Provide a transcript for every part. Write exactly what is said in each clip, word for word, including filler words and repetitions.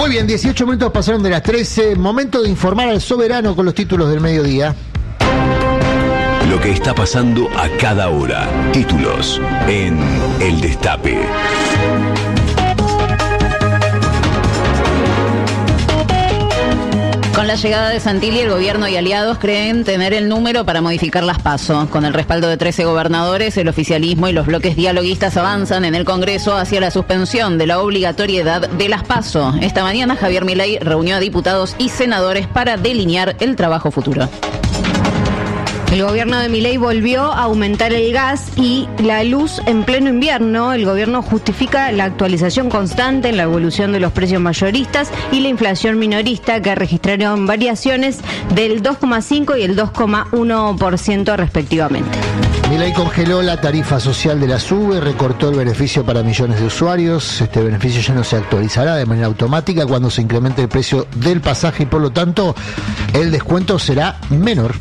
Muy bien, dieciocho minutos pasaron de las trece. Momento de informar al soberano con los títulos del mediodía. Lo que está pasando a cada hora. Títulos en El Destape. Con la llegada de Santilli, el gobierno y aliados creen tener el número para modificar las PASO. Con el respaldo de trece gobernadores, el oficialismo y los bloques dialoguistas avanzan en el Congreso hacia la suspensión de la obligatoriedad de las PASO. Esta mañana, Javier Milei reunió a diputados y senadores para delinear el trabajo futuro. El gobierno de Milei volvió a aumentar el gas y la luz en pleno invierno. El gobierno justifica la actualización constante en la evolución de los precios mayoristas y la inflación minorista, que registraron variaciones del dos coma cinco y el dos coma uno por ciento respectivamente. Milei congeló la tarifa social de la SUBE, recortó el beneficio para millones de usuarios. Este beneficio ya no se actualizará de manera automática cuando se incremente el precio del pasaje y por lo tanto el descuento será menor.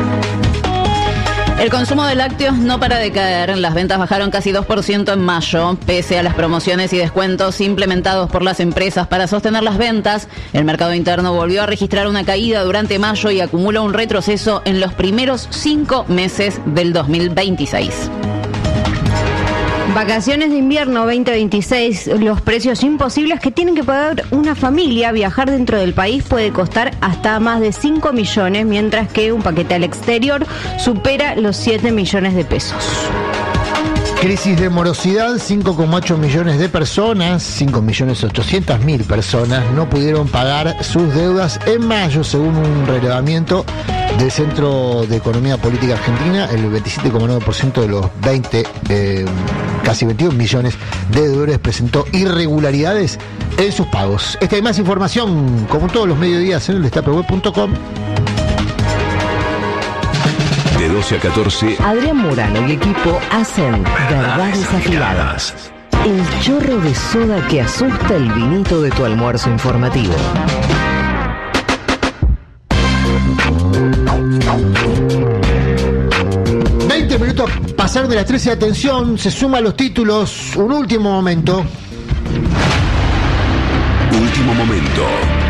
El consumo de lácteos no para de caer. Las ventas bajaron casi dos por ciento en mayo. Pese a las promociones y descuentos implementados por las empresas para sostener las ventas, el mercado interno volvió a registrar una caída durante mayo y acumula un retroceso en los primeros cinco meses del dos mil veintiséis. Vacaciones de invierno veinte veintiséis, los precios imposibles que tienen que pagar una familia. Viajar dentro del país puede costar hasta más de cinco millones, mientras que un paquete al exterior supera los siete millones de pesos. Crisis de morosidad, cinco coma ocho millones de personas, cinco millones ochocientas mil personas no pudieron pagar sus deudas en mayo, según un relevamiento del Centro de Economía Política Argentina. El veintisiete coma nueve por ciento de los veinte, eh, casi veintiún millones de deudores presentó irregularidades en sus pagos. Esta y más información, como todos los mediodías, en el destape web punto com. De doce a catorce, Adrián Murano y equipo hacen Verdades Afiladas. El chorro de soda que asusta el vinito de tu almuerzo informativo. veinte minutos pasaron de las trece. Atención, se suman los títulos. Un último momento. último momento.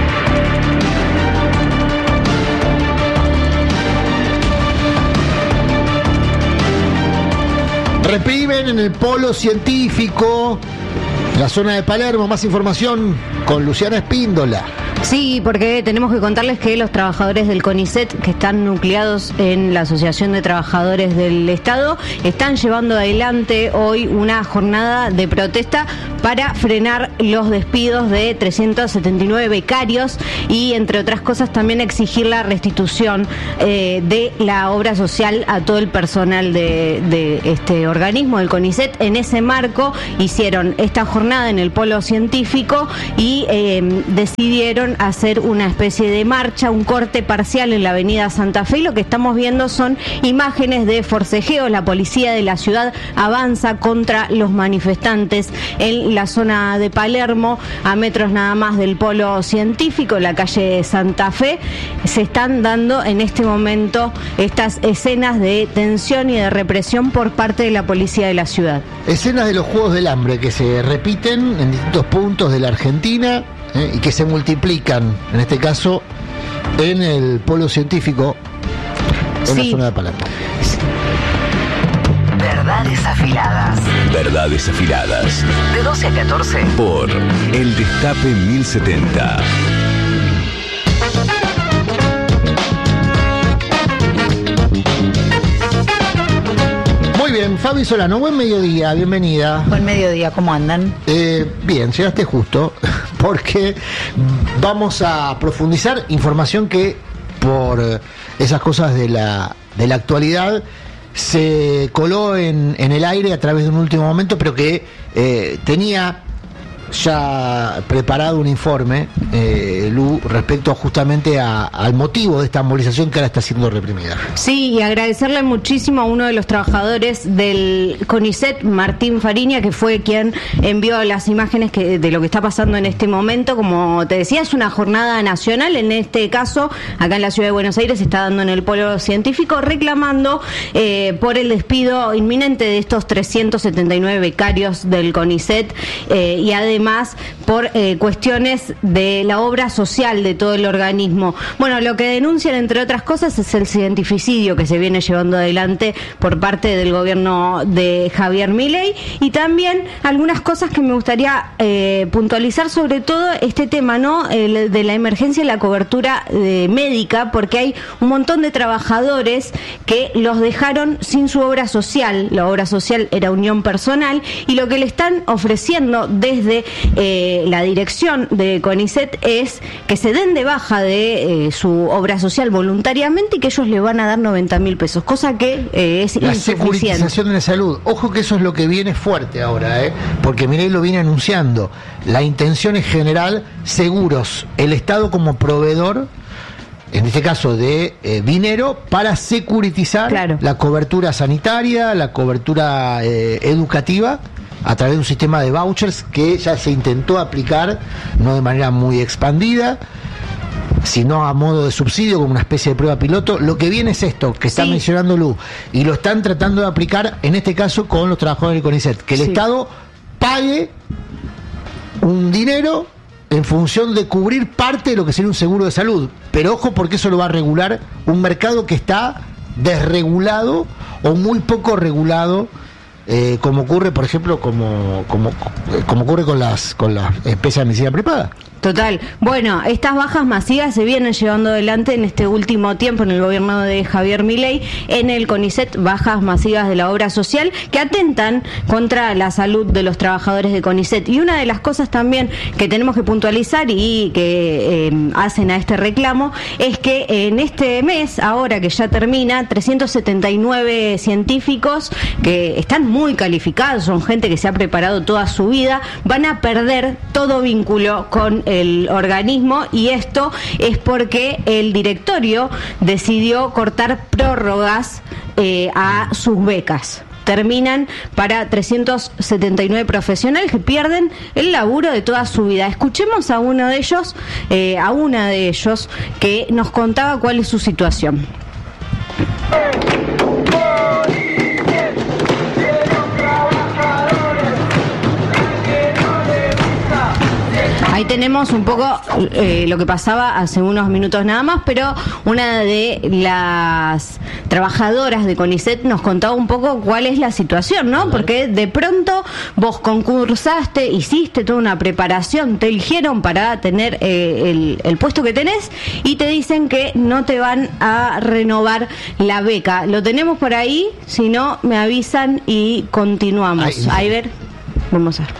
Reprimen en el polo científico, la zona de Palermo. Más información con Luciana Espíndola. Sí, porque tenemos que contarles que los trabajadores del CONICET, que están nucleados en la Asociación de Trabajadores del Estado, están llevando adelante hoy una jornada de protesta para frenar los despidos de trescientos setenta y nueve becarios y, entre otras cosas, también exigir la restitución eh, de la obra social a todo el personal de, de este organismo, del CONICET. En ese marco hicieron esta jornada en el polo científico y eh, decidieron hacer una especie de marcha, un corte parcial en la avenida Santa Fe. Lo que estamos viendo son imágenes de forcejeos. La policía de la ciudad avanza contra los manifestantes en la zona de Palermo, a metros nada más del polo científico, la calle Santa Fe. Se están dando en este momento estas escenas de tensión y de represión por parte de la policía de la ciudad. Escenas de los Juegos del Hambre que se repiten en distintos puntos de la Argentina, ¿eh? y que se multiplican, en este caso, en el polo científico, en sí. la zona de Palermo. Verdades Afiladas. Verdades Afiladas. De doce a catorce. Por El Destape mil setenta. Muy bien, Fabi Solano, buen mediodía, bienvenida. Buen mediodía, ¿cómo andan? Eh, bien, llegaste justo, porque vamos a profundizar información que por esas cosas de la, de la actualidad se coló en, en el aire a través de un último momento, pero que eh, tenía ya preparado un informe, eh, Lu, respecto justamente a, al motivo de esta movilización que ahora está siendo reprimida. Sí, y agradecerle muchísimo a uno de los trabajadores del CONICET, Martín Fariña, que fue quien envió las imágenes que, de lo que está pasando en este momento. Como te decía, es una jornada nacional. En este caso, acá en la ciudad de Buenos Aires, se está dando en el polo científico, reclamando eh, por el despido inminente de estos trescientos setenta y nueve becarios del CONICET, eh, y además además por eh, cuestiones de la obra social de todo el organismo. Bueno, lo que denuncian, entre otras cosas, es el cientificidio que se viene llevando adelante por parte del gobierno de Javier Milei, y también algunas cosas que me gustaría eh, puntualizar, sobre todo este tema, ¿no?, el de la emergencia y la cobertura eh, médica, porque hay un montón de trabajadores que los dejaron sin su obra social. La obra social era unión personal, y lo que le están ofreciendo desde eh, la dirección de CONICET es que se den de baja de eh, su obra social voluntariamente, y que ellos le van a dar noventa mil pesos, cosa que eh, es la insuficiente. securitización de la salud. Ojo que eso es lo que viene fuerte ahora, ¿eh? Porque Milei lo viene anunciando. La intención es general seguros, el Estado como proveedor, en este caso de eh, dinero, para securitizar claro. la cobertura sanitaria, la cobertura eh, educativa, a través de un sistema de vouchers que ya se intentó aplicar, no de manera muy expandida, sino a modo de subsidio, como una especie de prueba piloto. Lo que viene es esto que está sí. mencionando Lu, y lo están tratando de aplicar, en este caso, con los trabajadores del CONICET, que el sí. Estado pague un dinero en función de cubrir parte de lo que sería un seguro de salud. Pero ojo, porque eso lo va a regular un mercado que está desregulado o muy poco regulado, eh, como ocurre, por ejemplo, como como como ocurre con las con las especies de medicina prepaga. Total. Bueno, estas bajas masivas se vienen llevando adelante en este último tiempo en el gobierno de Javier Milei, en el CONICET, bajas masivas de la obra social que atentan contra la salud de los trabajadores de CONICET. Y una de las cosas también que tenemos que puntualizar y que eh, hacen a este reclamo es que en este mes, ahora que ya termina, trescientos setenta y nueve científicos que están muy calificados, son gente que se ha preparado toda su vida, van a perder todo vínculo con el organismo, y esto es porque el directorio decidió cortar prórrogas eh, a sus becas. Terminan para trescientos setenta y nueve profesionales que pierden el laburo de toda su vida. Escuchemos a uno de ellos, eh, a una de ellos, que nos contaba cuál es su situación. Ahí tenemos un poco eh, lo que pasaba hace unos minutos nada más, pero una de las trabajadoras de CONICET nos contaba un poco cuál es la situación, ¿no? Porque de pronto vos concursaste, hiciste toda una preparación, te eligieron para tener eh, el, el puesto que tenés, y te dicen que no te van a renovar la beca. Lo tenemos por ahí, si no me avisan y continuamos. Ahí ver, vamos a ver.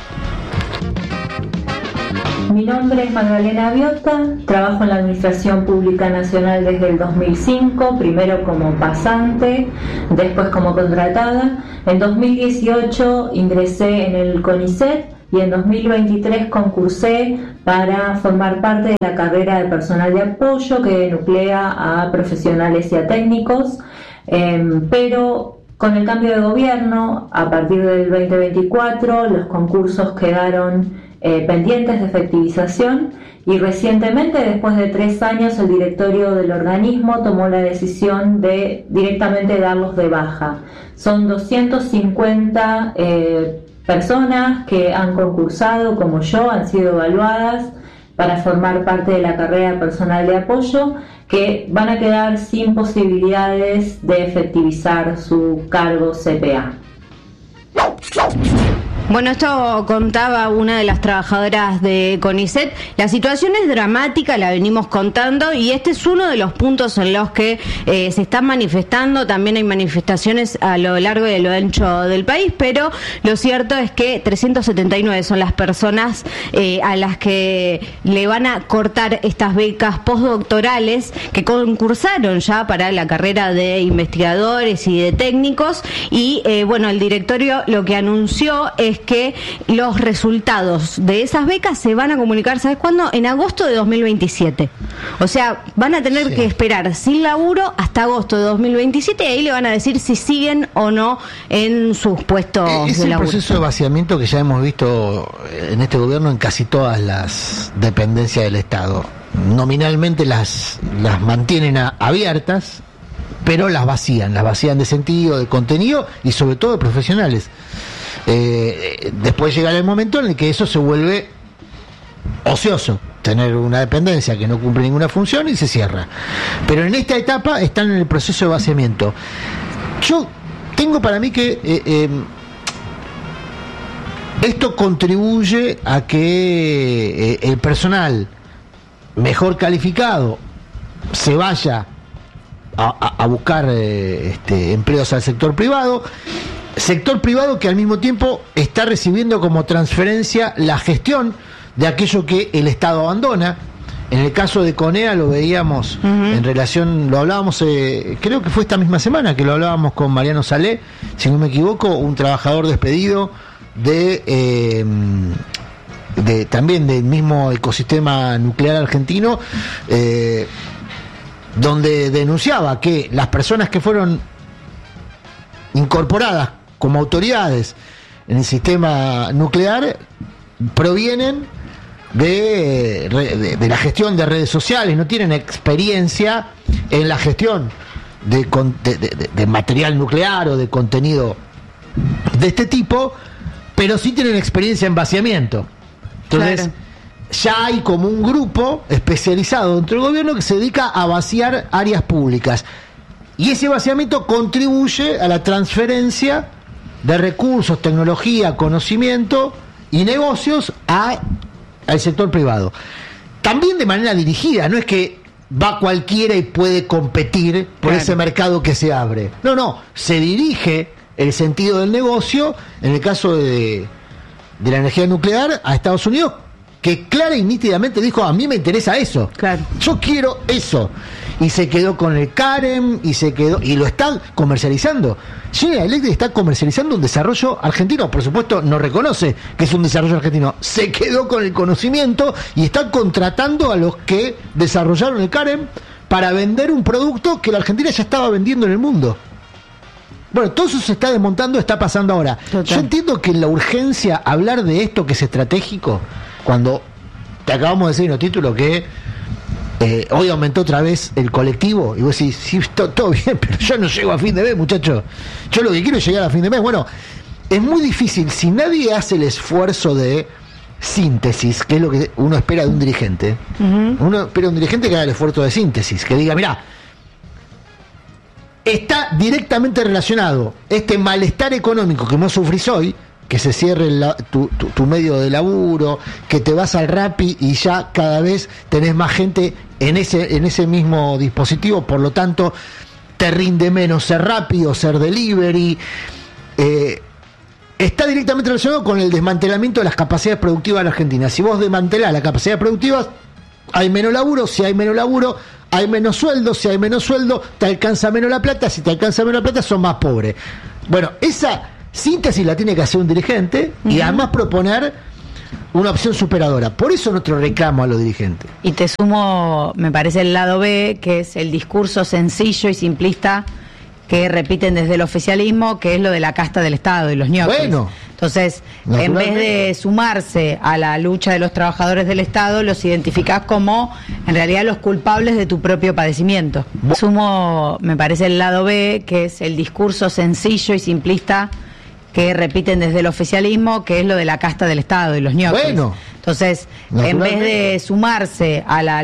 Mi nombre es Magdalena Biota, trabajo en la Administración Pública Nacional desde el dos mil cinco, primero como pasante, después como contratada. En dos mil dieciocho ingresé en el CONICET y en dos mil veintitrés concursé para formar parte de la carrera de personal de apoyo que nuclea a profesionales y a técnicos, eh, pero con el cambio de gobierno, a partir del veinte veinticuatro, los concursos quedaron Eh, pendientes de efectivización, y recientemente, después de tres años, el directorio del organismo tomó la decisión de directamente darlos de baja. Son doscientas cincuenta eh, personas que han concursado, como yo, han sido evaluadas para formar parte de la carrera de personal de apoyo, que van a quedar sin posibilidades de efectivizar su cargo C P A. Bueno, esto contaba una de las trabajadoras de CONICET. La situación es dramática, la venimos contando, y este es uno de los puntos en los que eh, se están manifestando. También hay manifestaciones a lo largo y a lo ancho del país, pero lo cierto es que trescientos setenta y nueve son las personas eh, a las que le van a cortar estas becas postdoctorales que concursaron ya para la carrera de investigadores y de técnicos. Y eh, bueno, el directorio lo que anunció es que los resultados de esas becas se van a comunicar, ¿sabes cuándo? En agosto de dos mil veintisiete. O sea, van a tener sí. que esperar sin laburo hasta agosto de dos mil veintisiete, y ahí le van a decir si siguen o no en sus puestos es de laburo. Es el proceso de vaciamiento que ya hemos visto en este gobierno en casi todas las dependencias del Estado. Nominalmente las, las mantienen a, abiertas, pero las vacían, las vacían de sentido, de contenido y sobre todo de profesionales. Eh, después llegará el momento en el que eso se vuelve ocioso, tener una dependencia que no cumple ninguna función y se cierra. Pero en esta etapa están en el proceso de vaciamiento. Yo tengo para mí que eh, eh, esto contribuye a que eh, el personal mejor calificado se vaya a, a, a buscar eh, este, empleos al sector privado, sector privado que al mismo tiempo está recibiendo como transferencia la gestión de aquello que el Estado abandona. En el caso de CONEA lo veíamos uh-huh. en relación, lo hablábamos, eh, creo que fue esta misma semana que lo hablábamos con Mariano Salé, si no me equivoco, un trabajador despedido de, eh, de también del mismo ecosistema nuclear argentino, eh, donde denunciaba que las personas que fueron incorporadas como autoridades en el sistema nuclear provienen De, de, de la gestión de redes sociales, no tienen experiencia en la gestión de, de, de, de material nuclear o de contenido de este tipo, pero sí tienen experiencia en vaciamiento. Entonces, claro, ya hay como un grupo especializado dentro del gobierno que se dedica a vaciar áreas públicas. Y ese vaciamiento contribuye a la transferencia de recursos, tecnología, conocimiento y negocios a al sector privado. También de manera dirigida, no es que va cualquiera y puede competir por claro. ese mercado que se abre. No, no, se dirige el sentido del negocio, en el caso de, de la energía nuclear, a Estados Unidos, que clara y nítidamente dijo, a mí me interesa eso. Claro. Yo quiero eso. Y se quedó con el CAREM, y se quedó, y lo están comercializando. General Electric está comercializando un desarrollo argentino, por supuesto no reconoce que es un desarrollo argentino, se quedó con el conocimiento y está contratando a los que desarrollaron el CAREM para vender un producto que la Argentina ya estaba vendiendo en el mundo. Bueno, todo eso se está desmontando, está pasando ahora. Total. Yo entiendo que la urgencia, hablar de esto que es estratégico, cuando te acabamos de decir en el título que Eh, hoy aumentó otra vez el colectivo y vos decís, sí, todo, todo bien, pero yo no llego a fin de mes, muchacho. Yo lo que quiero es llegar a fin de mes. Bueno, es muy difícil si nadie hace el esfuerzo de síntesis, que es lo que uno espera de un dirigente. Uh-huh. Uno espera de un dirigente que haga el esfuerzo de síntesis, que diga, mirá, está directamente relacionado este malestar económico que vos sufrís hoy, que se cierre la, tu, tu, tu medio de laburo, que te vas al Rappi y ya cada vez tenés más gente en ese, en ese mismo dispositivo, por lo tanto te rinde menos ser Rappi o ser delivery. Eh, está directamente relacionado con el desmantelamiento de las capacidades productivas de la Argentina. Si vos desmantelás las capacidades productivas, hay menos laburo, si hay menos laburo, hay menos sueldo, si hay menos sueldo, te alcanza menos la plata, si te alcanza menos la plata, sos más pobre. Bueno, esa síntesis la tiene que hacer un dirigente uh-huh. y además proponer una opción superadora. Por eso nuestro reclamo a los dirigentes. Y te sumo, me parece, el lado B, que es el discurso sencillo y simplista que repiten desde el oficialismo, que es lo de la casta del Estado y los ñoquis. Bueno, entonces, en vez de sumarse a la lucha de los trabajadores del Estado, los identificás como, en realidad, los culpables de tu propio padecimiento. Bueno. Sumo, me parece, el lado B, que es el discurso sencillo y simplista que repiten desde el oficialismo, que es lo de la casta del Estado y los ñoquis. Bueno, entonces, en vez de sumarse a la